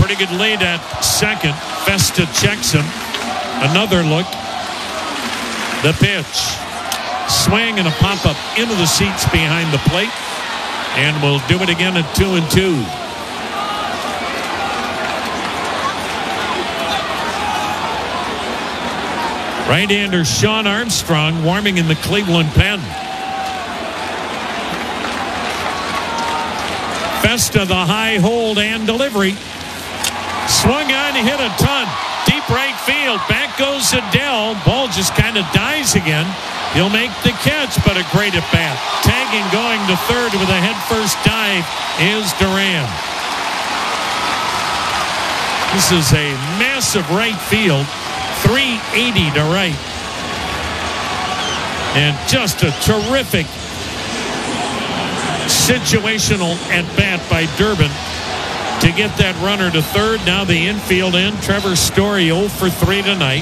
pretty good lead at second. Festa checks him. Another look. The pitch. Swing and a pop-up into the seats behind the plate. And we'll do it again at 2-2. Right-hander Sean Armstrong warming in the Cleveland pen. Festa, the high hold and delivery. Swung on, hit a ton. Deep right field. Back goes Adele. Ball just kind of dies again. He'll make the catch, but a great at bat. Tagging going to third with a head-first dive is Duran. This is a massive right field. 380 to right. And just a terrific situational at-bat by Durbin to get that runner to third. Now the infield in. Trevor Story 0 for 3 tonight.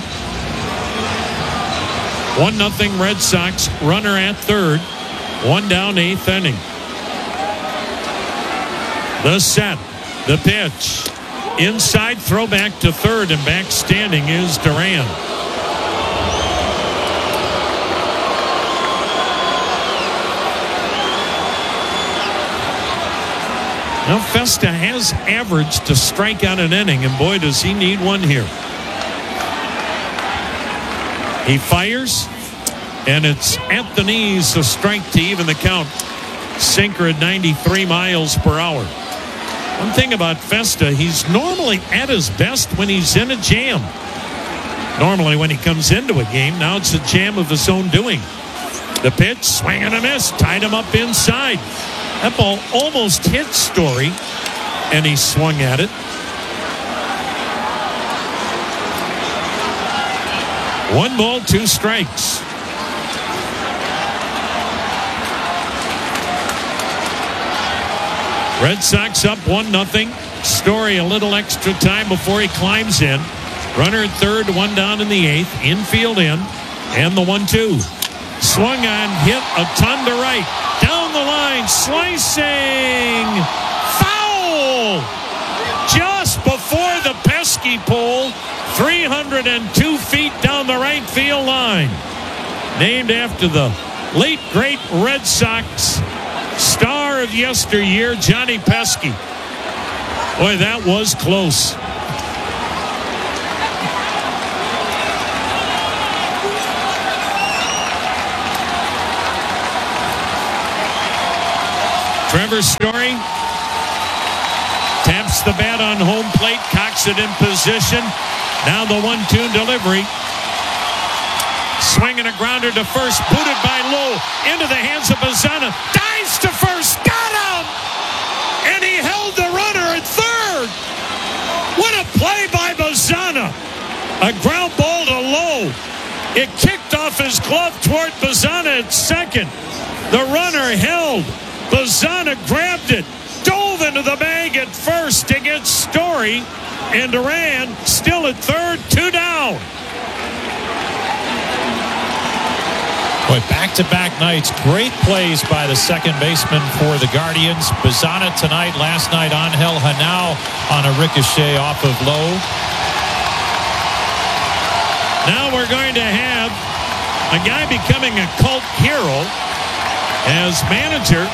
1-0 Red Sox. Runner at third. 1 down, 8th inning. The set. The pitch. Inside, throw back to third, and back standing is Duran. Now Festa has averaged a strikeout an inning, and boy, does he need one here. He fires, and it's at the knees, a strike to even the count. Sinker at 93 miles per hour. One thing about Festa, he's normally at his best when he's in a jam. Normally when he comes into a game, now it's a jam of his own doing. The pitch, swing and a miss, tied him up inside. That ball almost hit Story, and he swung at it. 1 ball, 2 strikes. Red Sox up 1-0. Story a little extra time before he climbs in. Runner at third, 1 down in the 8th. Infield in. And the 1-2. Swung on, hit a ton to right. Down the line, slicing. Foul! Just before the pesky pole. 302 feet down the right field line. Named after the late, great Red Sox star of yesteryear, Johnny Pesky. Boy, that was close. Trevor Story taps the bat on home plate, cocks it in position. Now the 1-2 delivery. Swinging a grounder to first, booted by Lowe into the hands of Bazzana. Dives to first, got him! And he held the runner at third. What a play by Bazzana. A ground ball to Lowe. It kicked off his glove toward Bazzana at second. The runner held. Bazzana grabbed it, dove into the bag at first to get Story. And Duran still at third, 2 down. Boy, back-to-back nights, great plays by the second baseman for the Guardians. Bazzana tonight, last night Angel Hanao on a ricochet off of Lowe. Now we're going to have a guy becoming a cult hero as manager.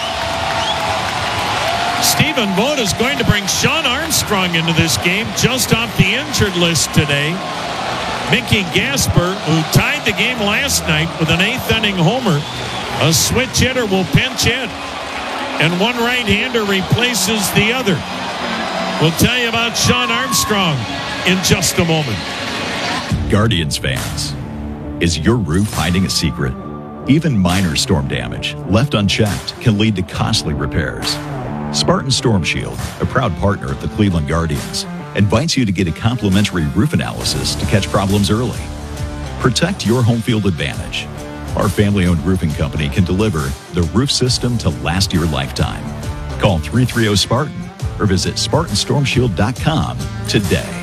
Stephen Vogt is going to bring Sean Armstrong into this game just off the injured list today. Mickey Gasper, who tied the game last night with an 8th inning homer. A switch hitter will pinch hit, and one right-hander replaces the other. We'll tell you about Sean Armstrong in just a moment. Guardians fans, is your roof hiding a secret? Even minor storm damage left unchecked can lead to costly repairs. Spartan Storm Shield, a proud partner of the Cleveland Guardians, invites you to get a complimentary roof analysis to catch problems early. Protect your home field advantage. Our family-owned roofing company can deliver the roof system to last your lifetime. Call 330-SPARTAN or visit SpartanStormShield.com today.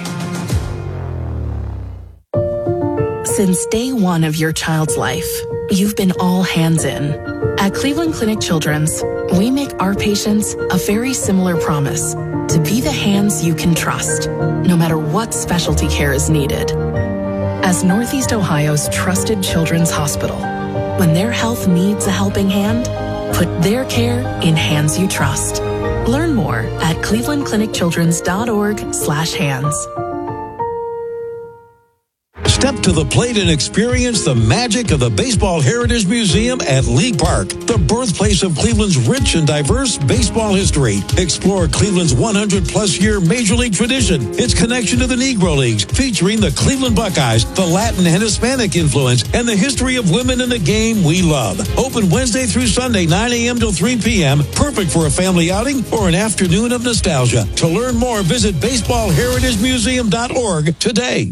Since day one of your child's life, you've been all hands in. At Cleveland Clinic Children's, we make our patients a very similar promise: to be the hands you can trust, no matter what specialty care is needed. As Northeast Ohio's trusted children's hospital, when their health needs a helping hand, put their care in hands you trust. Learn more at clevelandclinicchildrens.org/hands. Step to the plate and experience the magic of the Baseball Heritage Museum at League Park, the birthplace of Cleveland's rich and diverse baseball history. Explore Cleveland's 100-plus year Major League tradition, its connection to the Negro Leagues, featuring the Cleveland Buckeyes, the Latin and Hispanic influence, and the history of women in the game we love. Open Wednesday through Sunday, 9 a.m. till 3 p.m. Perfect for a family outing or an afternoon of nostalgia. To learn more, visit baseballheritagemuseum.org today.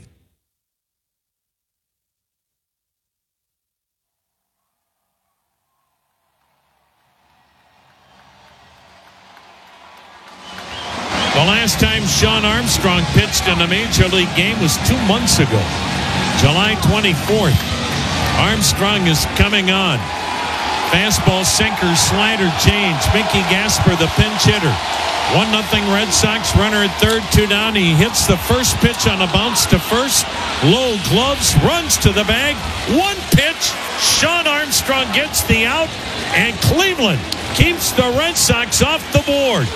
The last time Sean Armstrong pitched in a Major League game was 2 months ago, July 24th. Armstrong is coming on. Fastball, sinker, slider change. Mickey Gasper, the pinch hitter. 1-0 Red Sox. Runner at third, 2 down. He hits the first pitch on a bounce to first. Low gloves, runs to the bag. 1 pitch. Sean Armstrong gets the out, and Cleveland keeps the Red Sox off the board.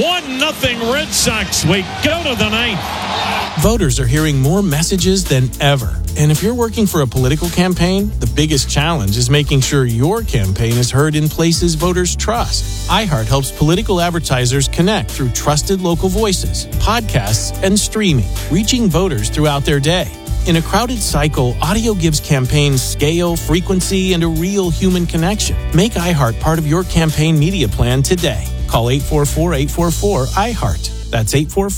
1-0 Red Sox. We go to the ninth. Voters are hearing more messages than ever. And if you're working for a political campaign, the biggest challenge is making sure your campaign is heard in places voters trust. iHeart helps political advertisers connect through trusted local voices, podcasts, and streaming, reaching voters throughout their day. In a crowded cycle, audio gives campaigns scale, frequency, and a real human connection. Make iHeart part of your campaign media plan today. Call 844-844-iHeart. That's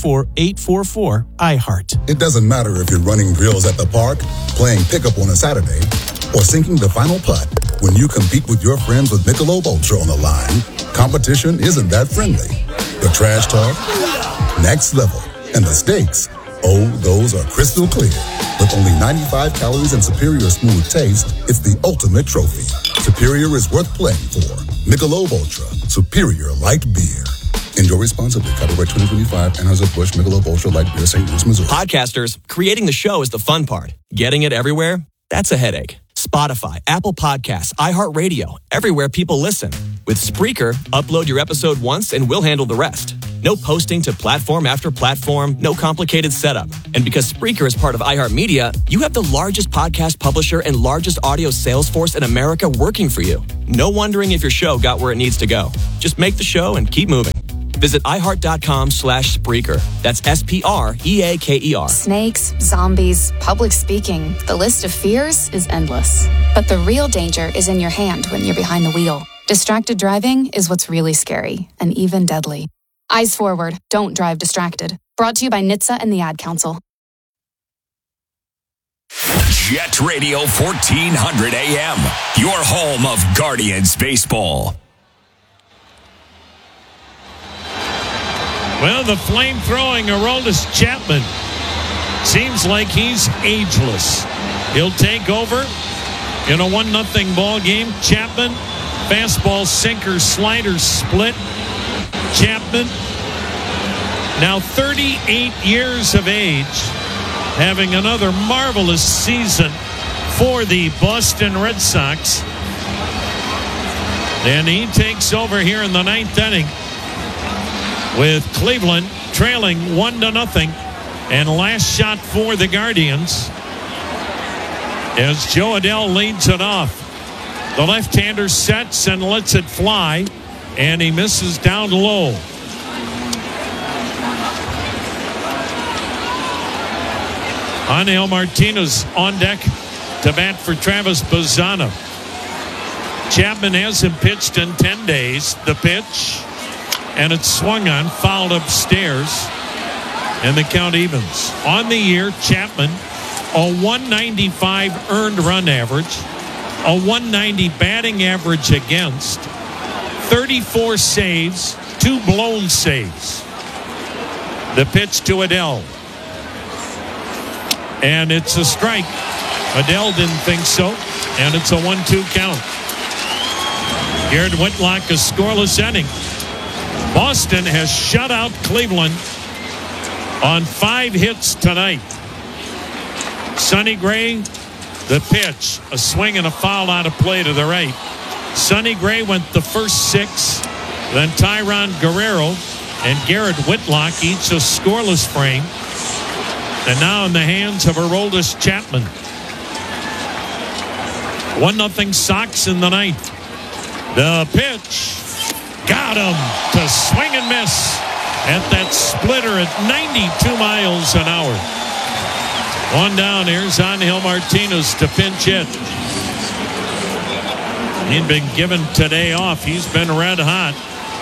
844-844-iHeart. It doesn't matter if you're running drills at the park, playing pickup on a Saturday, or sinking the final putt. When you compete with your friends with Michelob Ultra on the line, competition isn't that friendly. The trash talk, next level, and the stakes, oh, those are crystal clear. With only 95 calories and superior smooth taste, it's the ultimate trophy. Superior is worth playing for. Michelob Ultra, superior light beer. Enjoy responsibly. Copyright 2025, Anheuser-Busch, Michelob Ultra Light Beer, St. Louis, Missouri. Podcasters, creating the show is the fun part. Getting it everywhere? That's a headache. Spotify, Apple Podcasts, iHeartRadio, everywhere people listen. With Spreaker, upload your episode once and we'll handle the rest. No posting to platform after platform, no complicated setup. And because Spreaker is part of iHeartMedia, you have the largest podcast publisher and largest audio sales force in America working for you. No wondering if your show got where it needs to go. Just make the show and keep moving. Visit iHeart.com/Spreaker. That's SPREAKER. Snakes, zombies, public speaking. The list of fears is endless. But the real danger is in your hand when you're behind the wheel. Distracted driving is what's really scary and even deadly. Eyes forward. Don't drive distracted. Brought to you by NHTSA and the Ad Council. Jet Radio 1400 AM. Your home of Guardians baseball. Well, the flame-throwing Aroldis Chapman seems like he's ageless. He'll take over in a 1-0 ball game. Chapman, fastball, sinker, slider split. Chapman, now 38 years of age, having another marvelous season for the Boston Red Sox. And he takes over here in the ninth inning, with Cleveland trailing 1-0, and last shot for the Guardians as Joe Adell leads it off. The left-hander sets and lets it fly, and he misses down low. Angel Martinez on deck to bat for Travis Bazzana. Chapman hasn't pitched in 10 days. The pitch, and it's swung on, fouled upstairs, and the count evens. On the year, Chapman, a 195 earned run average, a 190 batting average against, 34 saves, 2 blown saves. The pitch to Adell, and it's a strike. Adell didn't think so, and it's a 1-2 count. Garrett Whitlock, a scoreless inning. Boston has shut out Cleveland on 5 hits tonight. Sonny Gray, the pitch, a swing and a foul out of play to the right. Sonny Gray went the first 6, then Tyron Guerrero and Garrett Whitlock, each a scoreless frame. And now in the hands of Aroldis Chapman. 1-0 Sox in the 9th. The pitch got him to swing and miss at that splitter at 92 miles an hour. 1 down. Here's Angel Martinez to pinch hit. He'd been given today off. He's been red hot.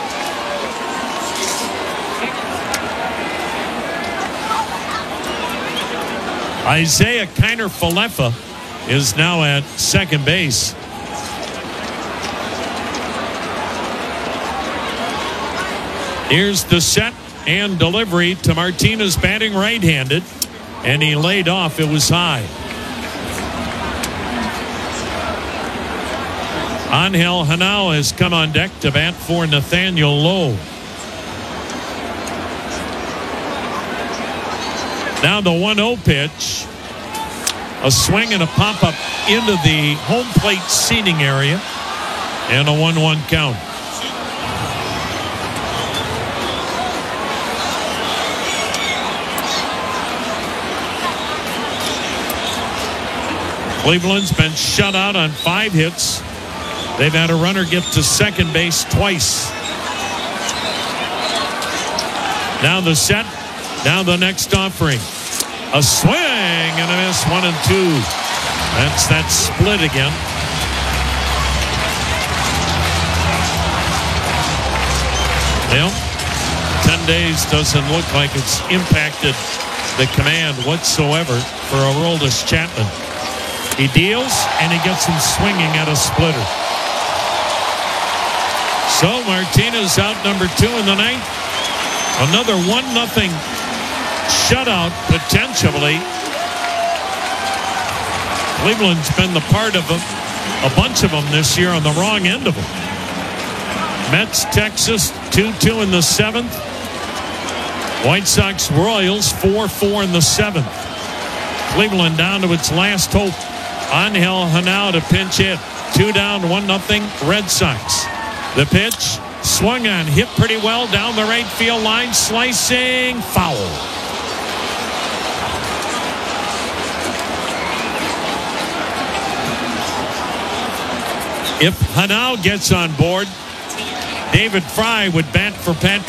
Isaiah Kiner-Falefa is now at second base. Here's the set and delivery to Martinez, batting right-handed, and he laid off. It was high. Angel Hanao has come on deck to bat for Nathaniel Lowe. Now the 1-0 pitch. A swing and a pop-up into the home plate seating area. And a 1-1 count. Cleveland's been shut out on 5 hits. They've had a runner get to second base twice. Now the set. Now the next offering. A swing and a miss, 1 and 2. That's that split again. Well, 10 days doesn't look like it's impacted the command whatsoever for Aroldis Chapman. He deals and he gets him swinging at a splitter. So Martinez out number 2 in the 9th. Another 1-0 shutout potentially. Cleveland's been the part of a bunch of them this year on the wrong end of them. Mets, Texas, 2-2 in the 7th. White Sox, Royals, 4-4 in the 7th. Cleveland down to its last hope. Angel Hanao to pinch hit. 2 down, 1-0 Red Sox. The pitch, swung on, hit pretty well down the right field line, slicing, foul. If Hanao gets on board, David Fry would bat for Patrick